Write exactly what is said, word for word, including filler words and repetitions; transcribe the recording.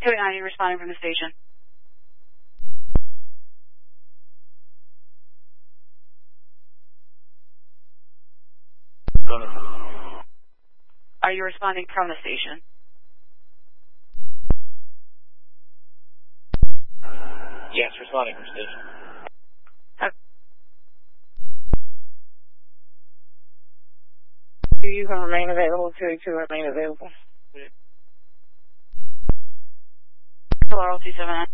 two eight nine, you responding from the station. Are you responding from the station? Yes, responding from station. Okay. You can remain available. two eight two, remain available. Hello, two seven nine.